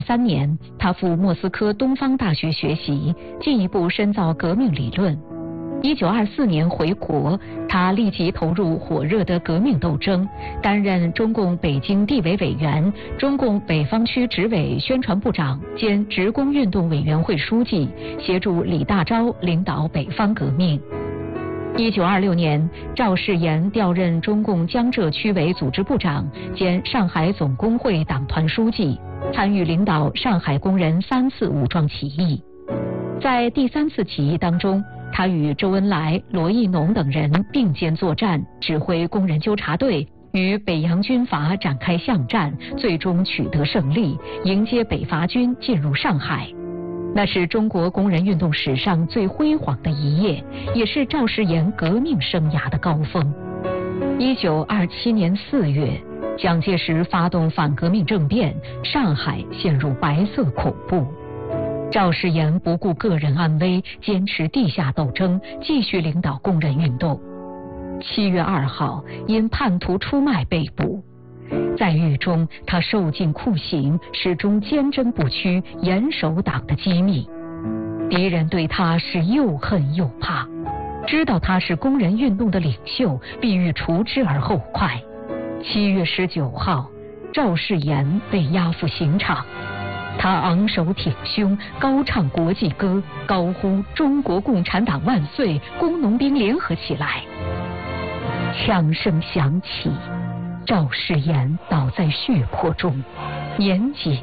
3年，他赴莫斯科东方大学学习，进一步深造革命理论。1924年回国，他立即投入火热的革命斗争，担任中共北京地委委员、中共北方区执委宣传部长兼职工运动委员会书记，协助李大钊领导北方革命。1926年，赵世炎调任中共江浙区委组织部长兼上海总工会党团书记，参与领导上海工人3次武装起义。在第3次起义当中，他与周恩来、罗亦农等人并肩作战，指挥工人纠察队与北洋军阀展开巷战，最终取得胜利，迎接北伐军进入上海。那是中国工人运动史上最辉煌的一页，也是赵世炎革命生涯的高峰。1927年4月，蒋介石发动反革命政变，上海陷入白色恐怖。赵世炎不顾个人安危，坚持地下斗争，继续领导工人运动。7月2号，因叛徒出卖被捕。在狱中，他受尽酷刑，始终坚贞不屈，严守党的机密。敌人对他是又恨又怕，知道他是工人运动的领袖，必欲除之而后快。7月19号，赵世炎被押赴刑场。他昂首挺胸，高唱国际歌，高呼中国共产党万岁，工农兵联合起来。枪声响起，赵世炎倒在血泊中，年仅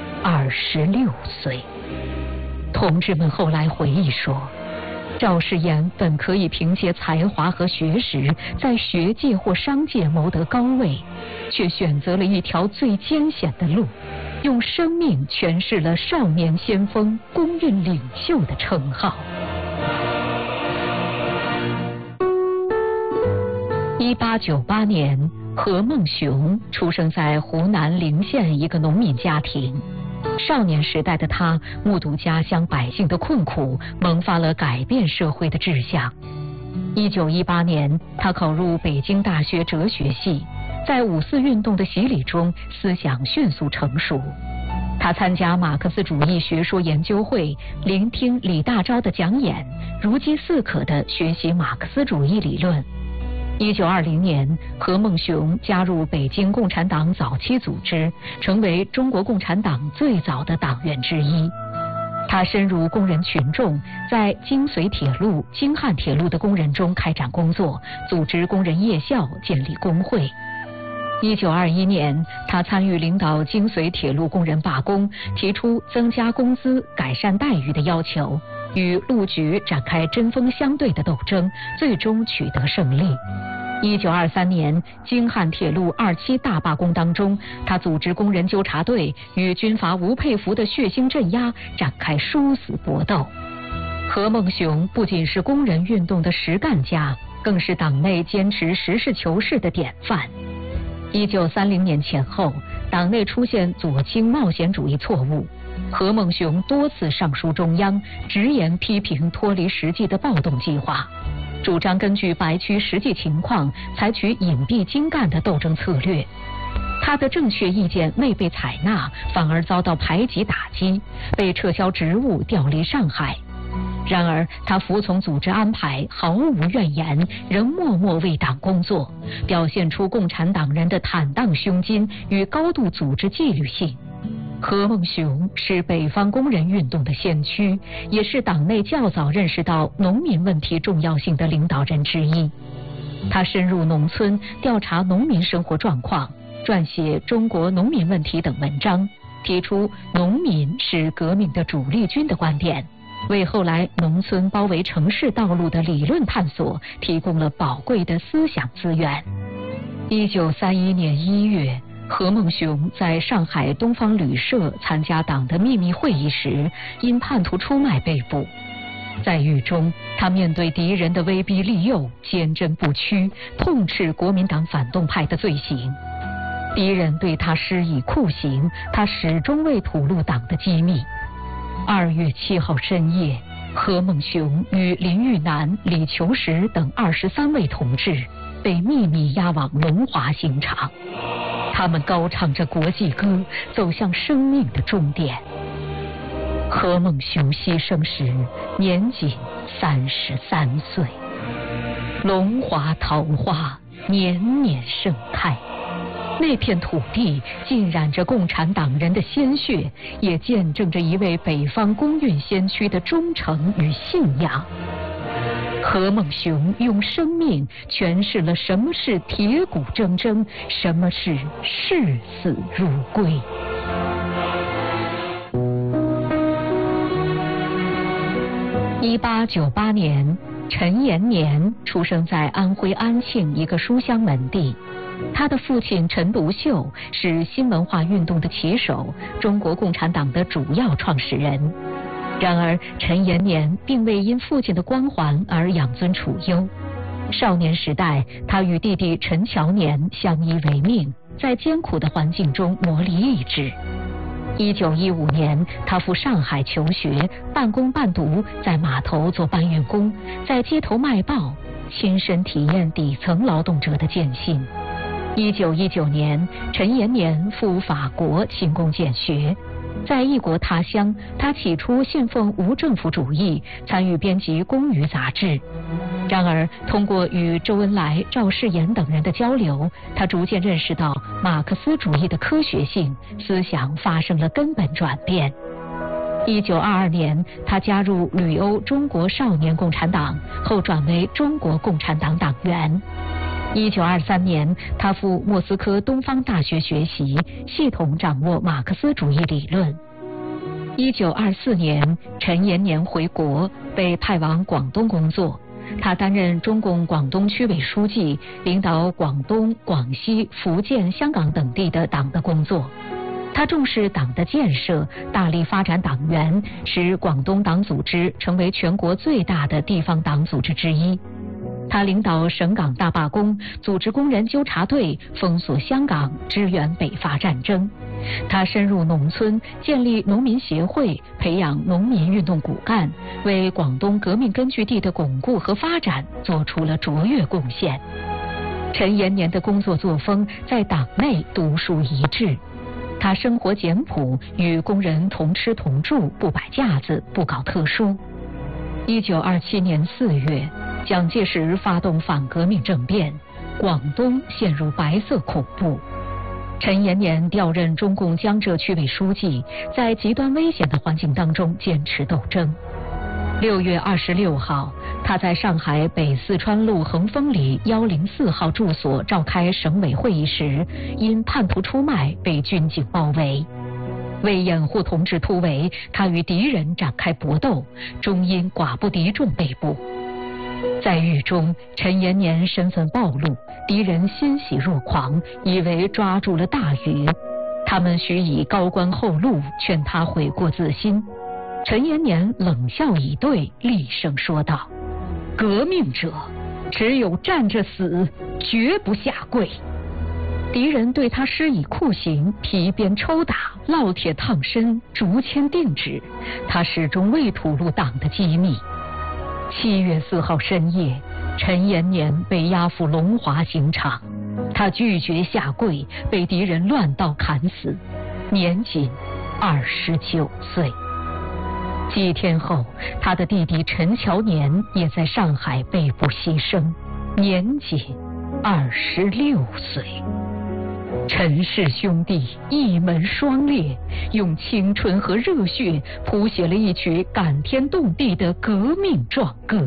26岁。同志们后来回忆说，赵世炎本可以凭借才华和学识在学界或商界谋得高位，却选择了一条最艰险的路，用生命诠释了少年先锋、工运领袖的称号。1898年，何孟雄出生在湖南陵县一个农民家庭。少年时代的他目睹家乡百姓的困苦，萌发了改变社会的志向。1918年，他考入北京大学哲学系，在5·4运动的洗礼中，思想迅速成熟。他参加马克思主义学说研究会，聆听李大钊的讲演，如饥似渴地学习马克思主义理论。1920年，何孟雄加入北京共产党早期组织，成为中国共产党最早的党员之一。他深入工人群众，在京绥铁路、京汉铁路的工人中开展工作，组织工人夜校，建立工会。1921年，他参与领导京绥铁路工人罢工，提出增加工资、改善待遇的要求，与路局展开针锋相对的斗争，最终取得胜利。1923年，京汉铁路2期大罢工当中，他组织工人纠察队，与军阀吴佩孚的血腥镇压展开殊死搏斗。何孟雄不仅是工人运动的实干家，更是党内坚持实事求是的典范。1930年前后，党内出现左倾冒险主义错误，何孟雄多次上书中央，直言批评脱离实际的暴动计划，主张根据白区实际情况，采取隐蔽精干的斗争策略。他的正确意见未被采纳，反而遭到排挤打击，被撤销职务，调离上海。然而他服从组织安排，毫无怨言，仍默默为党工作，表现出共产党人的坦荡胸襟与高度组织纪律性。何孟雄是北方工人运动的先驱，也是党内较早认识到农民问题重要性的领导人之一。他深入农村，调查农民生活状况，撰写《中国农民问题》等文章，提出农民是革命的主力军的观点，为后来农村包围城市道路的理论探索提供了宝贵的思想资源。1931年1月，何孟雄在上海东方旅社参加党的秘密会议时，因叛徒出卖被捕。在狱中，他面对敌人的威逼利诱，坚贞不屈，痛斥国民党反动派的罪行。敌人对他施以酷刑，他始终未吐露党的机密。2月7号深夜，何孟雄与林育南、李求实等23位同志被秘密押往龙华刑场。 他们高唱着国际歌，走向生命的终点。何孟雄牺牲时年仅33岁。龙华桃花年年盛开，那片土地浸染着共产党人的鲜血，也见证着一位北方工运先驱的忠诚与信仰。何孟雄用生命诠释了什么是铁骨铮铮，什么是视死如归。1898年，陈延年出生在安徽安庆一个书香门第。他的父亲陈独秀是新文化运动的旗手，中国共产党的主要创始人。然而，陈延年并未因父亲的光环而养尊处优。少年时代，他与弟弟陈乔年相依为命，在艰苦的环境中磨砺意志。1915年，他赴上海求学，半工半读，在码头做搬运工，在街头卖报，亲身体验底层劳动者的艰辛。1919年，陈延年赴法国勤工俭学。在异国他乡，他起初信奉无政府主义，参与编辑《公余》杂志。然而，通过与周恩来、赵世炎等人的交流，他逐渐认识到马克思主义的科学性，思想发生了根本转变。1922年，他加入旅欧中国少年共产党，后转为中国共产党党员。1923年，他赴莫斯科东方大学学习，系统掌握马克思主义理论。1924年，陈延年回国，被派往广东工作。他担任中共广东区委书记，领导广东、广西、福建、香港等地的党的工作。他重视党的建设，大力发展党员，使广东党组织成为全国最大的地方党组织之一。他领导省港大罢工，组织工人纠察队，封锁香港，支援北伐战争。他深入农村，建立农民协会，培养农民运动骨干，为广东革命根据地的巩固和发展做出了卓越贡献。陈延年的工作作风在党内独树一帜。他生活简朴，与工人同吃同住，不摆架子，不搞特殊。1927年4月，蒋介石发动反革命政变，广东陷入白色恐怖。陈延年调任中共江浙区委书记，在极端危险的环境当中坚持斗争。6月26号，他在上海北四川路恒丰里104号住所召开省委会议时，因叛徒出卖被军警包围。为掩护同志突围，他与敌人展开搏斗，终因寡不敌众被捕。在狱中，陈延年身份暴露，敌人欣喜若狂，以为抓住了大鱼。他们许以高官厚禄，劝他悔过自新。陈延年冷笑以对，厉声说道：“革命者只有站着死，绝不下跪。”敌人对他施以酷刑，皮鞭抽打，烙铁烫身，竹签定指，他始终未吐露党的机密。7月4号深夜，陈延年被押赴龙华刑场，他拒绝下跪，被敌人乱刀砍死，年仅29岁。几天后，他的弟弟陈乔年也在上海被捕牺牲，年仅26岁。陈氏兄弟一门双烈，用青春和热血谱写了一曲感天动地的革命壮歌。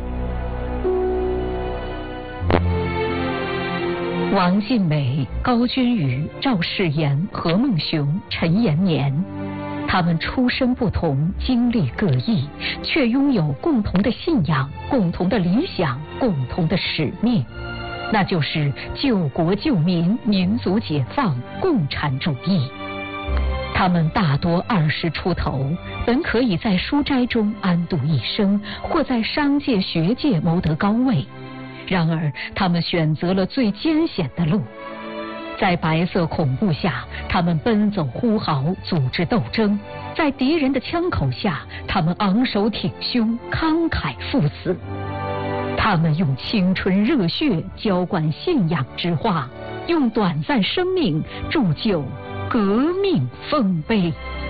王尽美、高君宇、赵世炎、何孟雄、陈延年，他们出身不同，经历各异，却拥有共同的信仰、共同的理想、共同的使命。那就是救国救民、民族解放、共产主义。他们大多20出头，本可以在书斋中安度一生，或在商界、学界谋得高位。然而，他们选择了最艰险的路。在白色恐怖下，他们奔走呼号，组织斗争；在敌人的枪口下，他们昂首挺胸，慷慨赴死。他们用青春热血浇灌信仰之花， 用短暂生命铸就革命丰碑。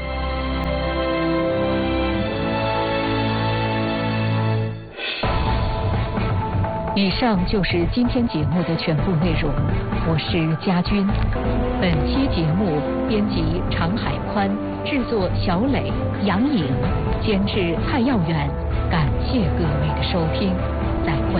以上就是今天节目的全部内容，我是佳君。本期节目编辑常海宽，制作小磊、杨颖，监制蔡耀远。感谢各位的收听，再见。